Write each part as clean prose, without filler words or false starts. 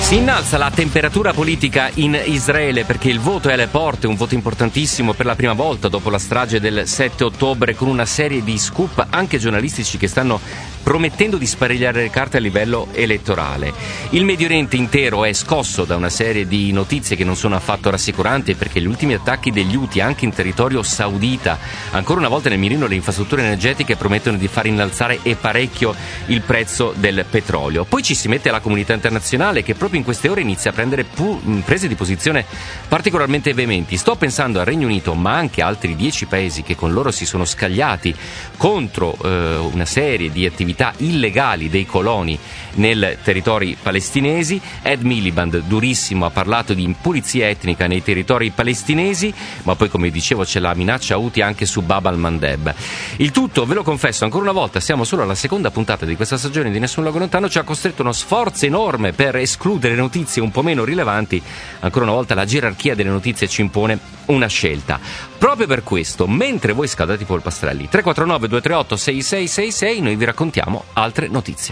Si innalza la temperatura politica in Israele perché il voto è alle porte, un voto importantissimo per la prima volta dopo la strage del 7 ottobre, con una serie di scoop anche giornalistici che stanno promettendo di sparigliare le carte a livello elettorale. Il Medio Oriente intero è scosso da una serie di notizie che non sono affatto rassicuranti, perché gli ultimi attacchi degli Houthi anche in territorio saudita, ancora una volta nel mirino le infrastrutture energetiche, promettono di far innalzare e parecchio il prezzo del petrolio. Poi ci si mette la comunità internazionale che proprio in queste ore inizia a prendere prese di posizione particolarmente veementi. Sto pensando al Regno Unito, ma anche a altri 10 paesi che con loro si sono scagliati contro una serie di attività illegali dei coloni nei territori palestinesi. Ed Miliband, durissimo, ha parlato di pulizia etnica nei territori palestinesi, ma poi, come dicevo, c'è la minaccia Houthi anche su Bab al-Mandeb. Il tutto, ve lo confesso, ancora una volta siamo solo alla seconda puntata di questa stagione di Nessun Luogo Lontano, ci ha costretto uno sforzo enorme per escludere notizie un po' meno rilevanti. Ancora una volta la gerarchia delle notizie ci impone una scelta. Proprio per questo, mentre voi scaldate i polpastrelli, 349 238 6666, noi vi raccontiamo altre notizie.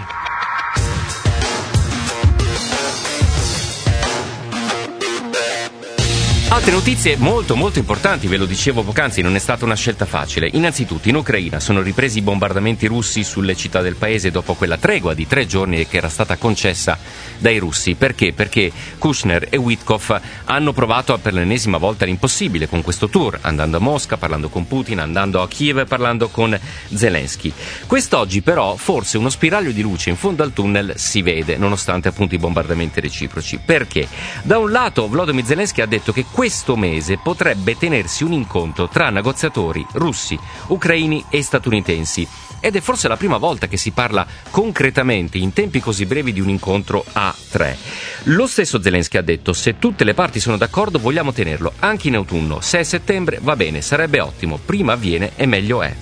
Altre notizie molto importanti, ve lo dicevo poc'anzi, non è stata una scelta facile. Innanzitutto in Ucraina sono ripresi i bombardamenti russi sulle città del paese dopo quella tregua di 3 giorni che era stata concessa dai russi. Perché? Perché Kushner e Witkoff hanno provato per l'ennesima volta l'impossibile con questo tour, andando a Mosca, parlando con Putin, andando a Kiev, parlando con Zelensky. Quest'oggi però forse uno spiraglio di luce in fondo al tunnel si vede, nonostante appunto i bombardamenti reciproci. Perché? Da un lato Volodymyr Zelensky ha detto che questo mese potrebbe tenersi un incontro tra negoziatori russi, ucraini e statunitensi. Ed è forse la prima volta che si parla concretamente in tempi così brevi di un incontro a 3. Lo stesso Zelensky ha detto: se tutte le parti sono d'accordo vogliamo tenerlo anche in autunno, se è settembre va bene, sarebbe ottimo, prima avviene e meglio è.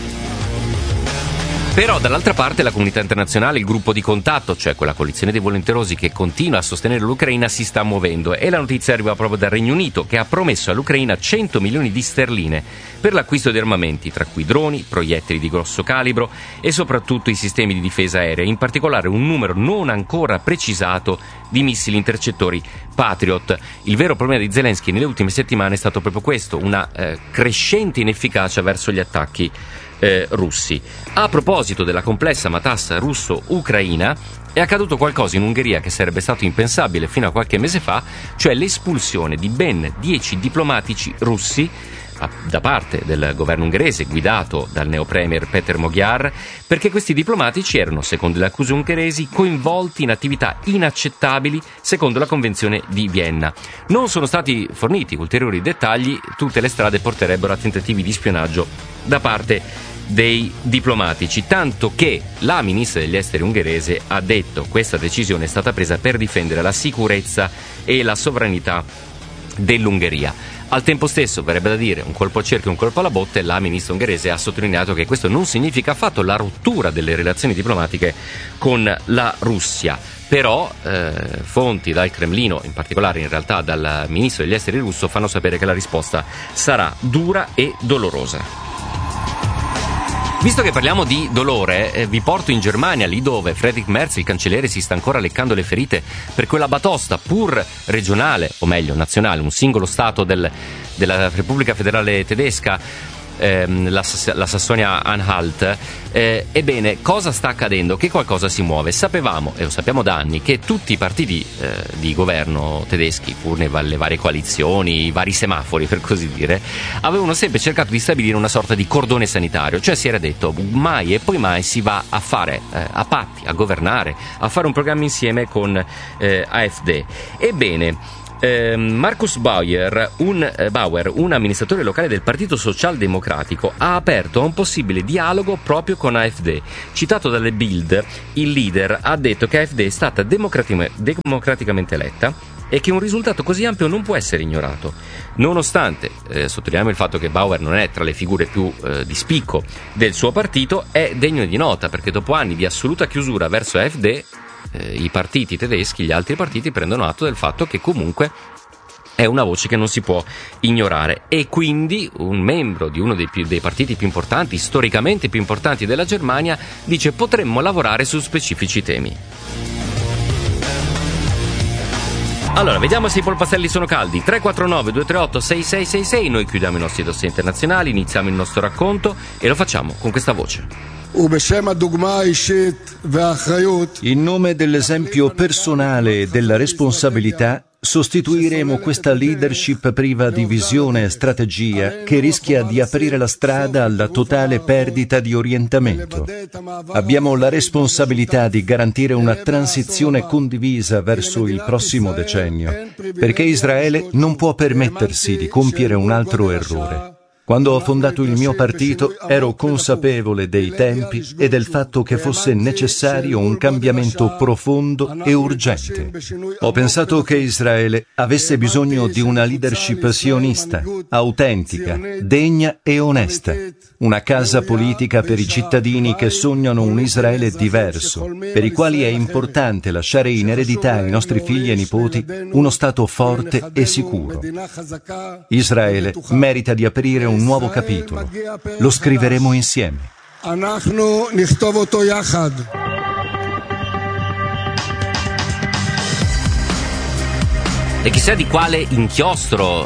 Però dall'altra parte la comunità internazionale, il gruppo di contatto, cioè quella coalizione dei volenterosi che continua a sostenere l'Ucraina, si sta muovendo, e la notizia arriva proprio dal Regno Unito, che ha promesso all'Ucraina 100 milioni di sterline per l'acquisto di armamenti, tra cui droni, proiettili di grosso calibro e soprattutto i sistemi di difesa aerea, in particolare un numero non ancora precisato di missili intercettori Patriot. Il vero problema di Zelensky nelle ultime settimane è stato proprio questo, una crescente inefficacia verso gli attacchi russi. A proposito della complessa matassa russo-ucraina, è accaduto qualcosa in Ungheria che sarebbe stato impensabile fino a qualche mese fa, cioè l'espulsione di ben 10 diplomatici russi da parte del governo ungherese guidato dal neopremier Peter Magyar, perché questi diplomatici erano, secondo le accuse ungheresi, coinvolti in attività inaccettabili secondo la Convenzione di Vienna. Non sono stati forniti ulteriori dettagli, tutte le strade porterebbero a tentativi di spionaggio da parte dei diplomatici, tanto che la ministra degli esteri ungherese ha detto: questa decisione è stata presa per difendere la sicurezza e la sovranità dell'Ungheria. Al tempo stesso, verrebbe da dire, un colpo al cerchio e un colpo alla botte, la ministra ungherese ha sottolineato che questo non significa affatto la rottura delle relazioni diplomatiche con la Russia. Però fonti dal Cremlino, in particolare in realtà dal ministro degli esteri russo, fanno sapere che la risposta sarà dura e dolorosa. Visto che parliamo di dolore, vi porto in Germania, lì dove Friedrich Merz, il cancelliere, si sta ancora leccando le ferite per quella batosta, pur regionale, o meglio nazionale, un singolo stato della Repubblica Federale Tedesca, la Sassonia-Anhalt. Ebbene, cosa sta accadendo? Che qualcosa si muove. Sapevamo, e lo sappiamo da anni, che tutti i partiti di governo tedeschi, pur nelle varie coalizioni, i vari semafori per così dire, avevano sempre cercato di stabilire una sorta di cordone sanitario, cioè si era detto mai e poi mai si va a fare a patti, a governare, a fare un programma insieme con AfD. Ebbene, Markus Bauer, un amministratore locale del Partito Socialdemocratico, ha aperto a un possibile dialogo proprio con AfD. Citato dalle Bild, il leader ha detto che AfD è stata democraticamente eletta e che un risultato così ampio non può essere ignorato. Nonostante, sottolineiamo il fatto che Bauer non è tra le figure più di spicco del suo partito, è degno di nota, perché dopo anni di assoluta chiusura verso AfD, i partiti tedeschi, gli altri partiti, prendono atto del fatto che comunque è una voce che non si può ignorare, e quindi un membro di uno dei partiti più importanti, storicamente più importanti della Germania, dice: potremmo lavorare su specifici temi. Allora, vediamo se i polpastrelli sono caldi. 349-238-6666. Noi chiudiamo i nostri dossier internazionali, iniziamo il nostro racconto e lo facciamo con questa voce. In nome dell'esempio personale e della responsabilità, sostituiremo questa leadership priva di visione e strategia che rischia di aprire la strada alla totale perdita di orientamento. Abbiamo la responsabilità di garantire una transizione condivisa verso il prossimo decennio, perché Israele non può permettersi di compiere un altro errore. Quando ho fondato il mio partito ero consapevole dei tempi e del fatto che fosse necessario un cambiamento profondo e urgente. Ho pensato che Israele avesse bisogno di una leadership sionista, autentica, degna e onesta. Una casa politica per i cittadini che sognano un Israele diverso, per i quali è importante lasciare in eredità ai nostri figli e nipoti uno Stato forte e sicuro. Israele merita di aprire un nuovo capitolo. Lo scriveremo insieme. E chissà di quale inchiostro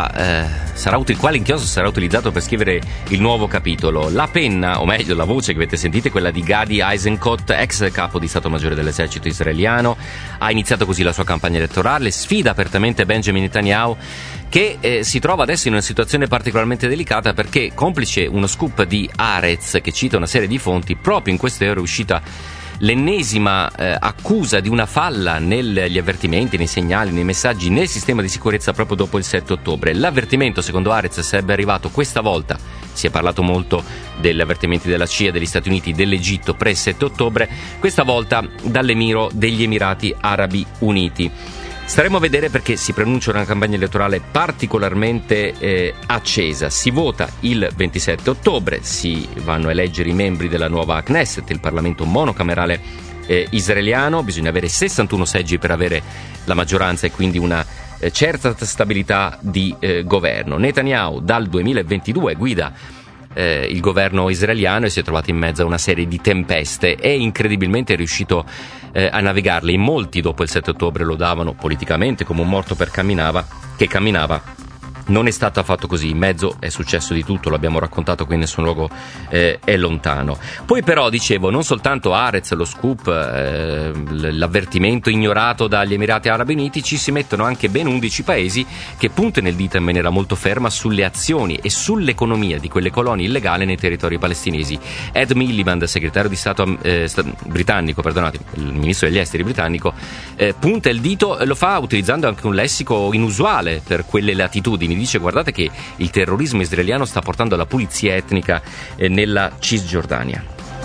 quale inchiostro sarà utilizzato per scrivere il nuovo capitolo. La penna, o meglio la voce che avete sentito, è quella di Gadi Eisenkot, ex capo di Stato Maggiore dell'esercito israeliano. Ha iniziato così la sua campagna elettorale, sfida apertamente Benjamin Netanyahu, che si trova adesso in una situazione particolarmente delicata perché, complice uno scoop di Haaretz che cita una serie di fonti, proprio in queste ore è uscita l'ennesima accusa di una falla negli avvertimenti, nei segnali, nei messaggi, nel sistema di sicurezza proprio dopo il 7 ottobre. L'avvertimento, secondo Haaretz, sarebbe arrivato questa volta. Si è parlato molto degli avvertimenti della CIA, degli Stati Uniti, dell'Egitto pre-7 ottobre, questa volta dall'Emiro degli Emirati Arabi Uniti. Staremo a vedere perché si preannuncia una campagna elettorale particolarmente accesa. Si vota il 27 ottobre, si vanno a eleggere i membri della nuova Knesset, il Parlamento monocamerale israeliano. Bisogna avere 61 seggi per avere la maggioranza e quindi una certa stabilità di governo. Netanyahu dal 2022 guida il governo israeliano e si è trovato in mezzo a una serie di tempeste e incredibilmente è riuscito a navigarle. In molti dopo il 7 ottobre lo davano politicamente come un morto che camminava. Non è stato affatto così, in mezzo è successo di tutto, l'abbiamo raccontato qui, nessun luogo è lontano. Poi però, dicevo, non soltanto Haaretz, lo scoop, l'avvertimento ignorato dagli Emirati Arabi Uniti, ci si mettono anche ben 11 paesi che puntano il dito in maniera molto ferma sulle azioni e sull'economia di quelle colonie illegali nei territori palestinesi. Ed Miliband, segretario di Stato britannico, il ministro degli esteri britannico, punta il dito, lo fa utilizzando anche un lessico inusuale per quelle latitudini. Dice: guardate che il terrorismo israeliano sta portando la pulizia etnica nella Cisgiordania.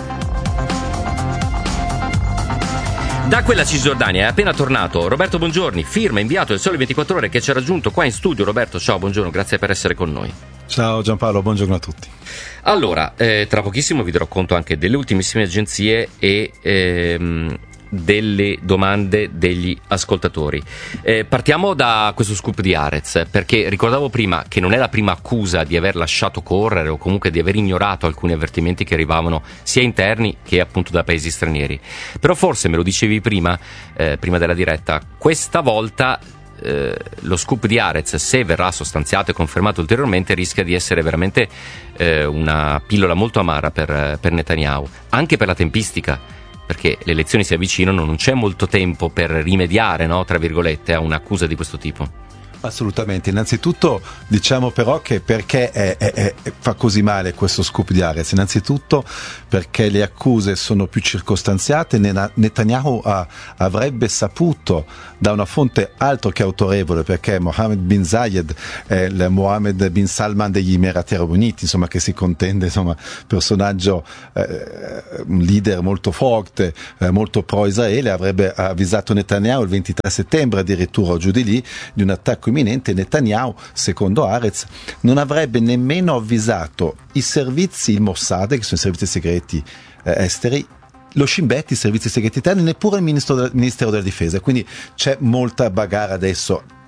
Da quella Cisgiordania è appena tornato Roberto Bongiorni, firma inviato del Sole 24 Ore, che ci ha raggiunto qua in studio. Roberto, ciao, buongiorno, grazie per essere con noi. Ciao Giampaolo, buongiorno a tutti. Allora, tra pochissimo vi darò conto anche delle ultimissime agenzie e delle domande degli ascoltatori. Partiamo da questo scoop di Haaretz, perché ricordavo prima che non è la prima accusa di aver lasciato correre o comunque di aver ignorato alcuni avvertimenti che arrivavano sia interni che appunto da paesi stranieri. Però forse me lo dicevi prima della diretta, questa volta lo scoop di Haaretz, se verrà sostanziato e confermato ulteriormente, rischia di essere veramente una pillola molto amara per Netanyahu, anche per la tempistica, perché le elezioni si avvicinano, non c'è molto tempo per rimediare, no, tra virgolette, a un'accusa di questo tipo. Assolutamente. Innanzitutto diciamo però che perché fa così male questo scoop di Haaretz. Innanzitutto perché le accuse sono più circostanziate. Netanyahu avrebbe saputo da una fonte altro che autorevole, perché Mohammed bin Zayed è il Mohammed bin Salman degli Emirati Arabi Uniti, insomma, che si contende, insomma, personaggio, un leader molto forte, molto pro Israele, avrebbe avvisato Netanyahu il 23 settembre addirittura o giù di lì di un attacco imminente. Netanyahu, secondo Haaretz, non avrebbe nemmeno avvisato i servizi, il Mossad, che sono i servizi segreti esteri, lo Shin Bet, i servizi segreti interni, neppure il Ministero della Difesa. Quindi c'è molta bagarre adesso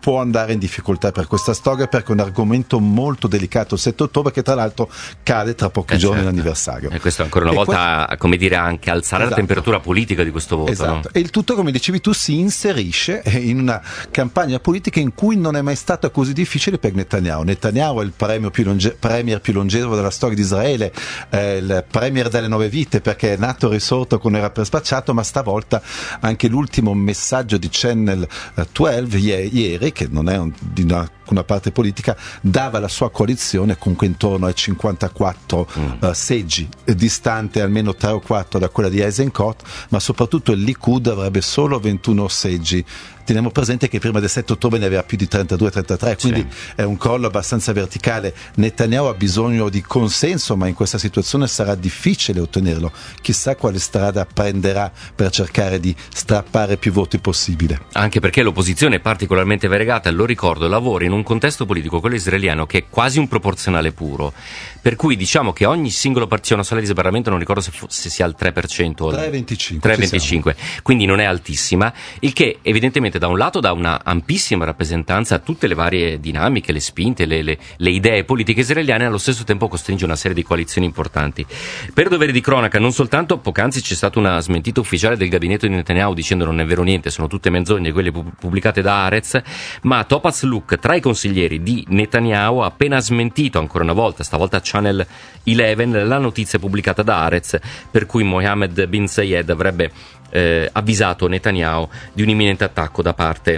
può andare in difficoltà per questa storia, perché è un argomento molto delicato il 7 ottobre, che tra l'altro cade tra pochi giorni l'anniversario. E questo ancora una volta, come dire, anche alzare la temperatura politica di questo voto. Esatto. No? E il tutto, come dicevi tu, si inserisce in una campagna politica in cui non è mai stata così difficile per Netanyahu. Netanyahu è il premier più longevo della storia di Israele, il premier delle 9 vite, perché è nato e risorto quando era per spacciato, ma stavolta anche l'ultimo messaggio di Channel 12 ieri, che non è di una parte politica, dava la sua coalizione comunque intorno ai 54 seggi, distante almeno 3 o 4 da quella di Eisenkot, ma soprattutto il Likud avrebbe solo 21 seggi. Teniamo presente che prima del 7 ottobre ne aveva più di 32-33, quindi è un crollo abbastanza verticale. Netanyahu ha bisogno di consenso, ma in questa situazione sarà difficile ottenerlo. Chissà quale strada prenderà per cercare di strappare più voti possibile. Anche perché l'opposizione è particolarmente variegata, lo ricordo, lavora in un contesto politico, quello israeliano, che è quasi un proporzionale puro, per cui diciamo che ogni singolo partito, una sala di sbarramento, non ricordo se sia al 3% o 3,25, quindi non è altissima, il che evidentemente da un lato dà una ampissima rappresentanza a tutte le varie dinamiche, le spinte, le idee politiche israeliane, e allo stesso tempo costringe una serie di coalizioni importanti. Per dovere di cronaca, non soltanto poc'anzi c'è stata una smentita ufficiale del gabinetto di Netanyahu dicendo non è vero niente, sono tutte menzogne quelle pubblicate da Haaretz, ma Topaz Luk, tra i consiglieri di Netanyahu, ha appena smentito ancora una volta, stavolta Channel 11, la notizia pubblicata da Haaretz per cui Mohammed bin Zayed avrebbe avvisato Netanyahu di un imminente attacco da parte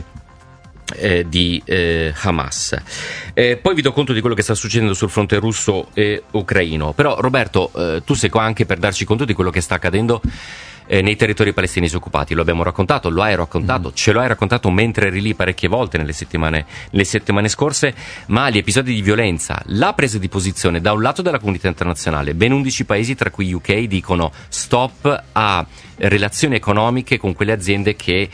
di Hamas. Poi vi do conto di quello che sta succedendo sul fronte russo e ucraino, però Roberto, tu sei qua anche per darci conto di quello che sta accadendo nei territori palestinesi occupati. Lo abbiamo raccontato, lo hai raccontato, ce lo hai raccontato mentre eri lì parecchie volte nelle settimane scorse, ma gli episodi di violenza, la presa di posizione da un lato della comunità internazionale, ben 11 paesi tra cui UK dicono stop a relazioni economiche con quelle aziende che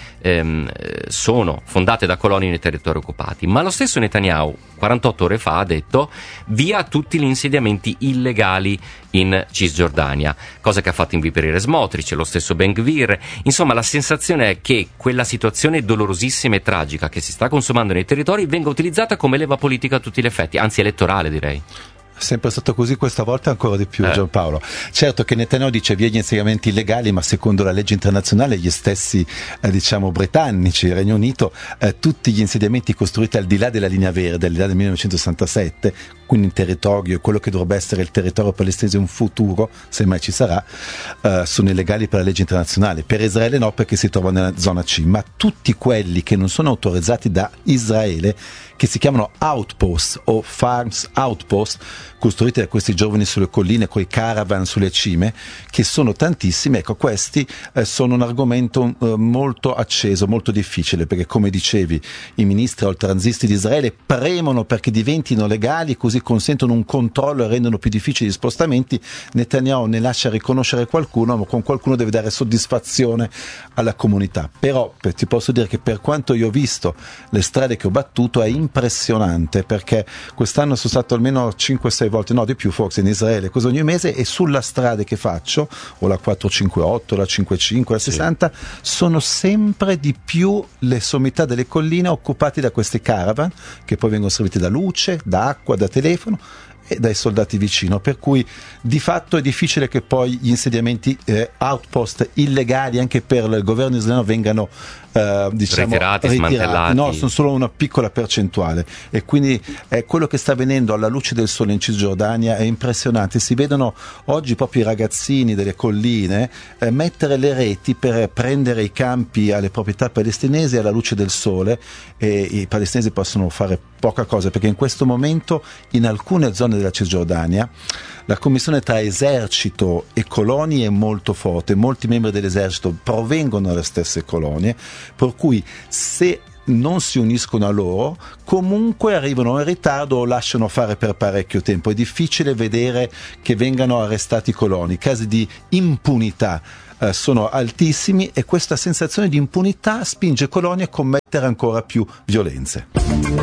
sono fondate da coloni nei territori occupati, ma lo stesso Netanyahu 48 ore fa ha detto via tutti gli insediamenti illegali in Cisgiordania, cosa che ha fatto inviperire Smotrich, lo stesso Ben Gvir. Insomma, la sensazione è che quella situazione dolorosissima e tragica che si sta consumando nei territori venga utilizzata come leva politica a tutti gli effetti, anzi elettorale, direi. Sempre stato così, questa volta ancora di più, Giampaolo. Certo che Netanyahu dice via gli insediamenti illegali, ma secondo la legge internazionale gli stessi britannici, il Regno Unito, tutti gli insediamenti costruiti al di là della linea verde, al di là del 1967, quindi in territorio, quello che dovrebbe essere il territorio palestinese in futuro, se mai ci sarà, sono illegali per la legge internazionale. Per Israele no, perché si trova nella zona C, ma tutti quelli che non sono autorizzati da Israele, che si chiamano outpost o farms outpost, costruiti da questi giovani sulle colline, coi caravan sulle cime, che sono tantissimi. Ecco, questi sono un argomento molto acceso, molto difficile, perché come dicevi i ministri oltranzisti di Israele premono perché diventino legali, così consentono un controllo e rendono più difficili gli spostamenti. Netanyahu ne lascia riconoscere qualcuno, ma con qualcuno deve dare soddisfazione alla comunità. Però ti posso dire che per quanto io ho visto le strade che ho battuto è impressionante, perché quest'anno sono stato almeno 5-6 volte, no di più forse, in Israele, così ogni mese, e sulla strada che faccio, o la 458, la 55, la 60, sono sempre di più le sommità delle colline occupate da questi caravan, che poi vengono serviti da luce, da acqua, da telefono e dai soldati vicino, per cui di fatto è difficile che poi gli insediamenti outpost illegali anche per il governo israeliano vengano ritirati, smantellati. No, sono solo una piccola percentuale, e quindi quello che sta avvenendo alla luce del sole in Cisgiordania è impressionante. Si vedono oggi proprio i ragazzini delle colline mettere le reti per prendere i campi alle proprietà palestinesi alla luce del sole, e i palestinesi possono fare poca cosa, perché in questo momento in alcune zone della Cisgiordania la commissione tra esercito e colonie è molto forte, molti membri dell'esercito provengono dalle stesse colonie, per cui se non si uniscono a loro comunque arrivano in ritardo o lasciano fare per parecchio tempo. È difficile vedere che vengano arrestati i coloni, i casi di impunità sono altissimi, e questa sensazione di impunità spinge colonie a commettere ancora più violenze.